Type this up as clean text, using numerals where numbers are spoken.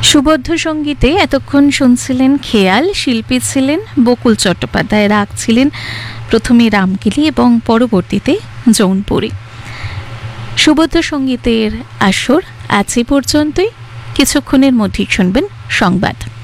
সুবদ্ধ সঙ্গীতে এতক্ষণ শুনছিলেন খেয়াল, শিল্পী ছিলেন বকুল চট্টোপাধ্যায়, রাগ ছিলেন প্রথমে রামকেলি এবং পরবর্তীতে জৌনপুরী। সুবদ্ধ সঙ্গীতের আসর আজ এ পর্যন্তই। কিছুক্ষণের মধ্যেই শুনবেন সংবাদ।